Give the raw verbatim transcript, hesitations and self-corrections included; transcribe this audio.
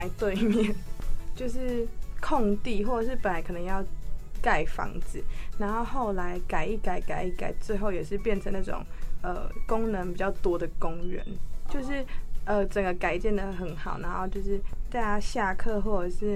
对面就是空地，或者是本来可能要盖房子，然后后来改一改改一改，最后也是变成那种呃功能比较多的公园，就是呃整个改建的很好，然后就是大家下课或者是